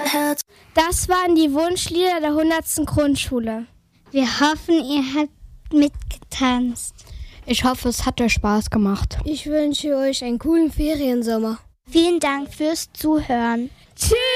Das waren die Wunschlieder der 100. Grundschule. Wir hoffen, ihr habt mitgetanzt. Ich hoffe, es hat euch Spaß gemacht. Ich wünsche euch einen coolen Feriensommer. Vielen Dank fürs Zuhören. Tschüss!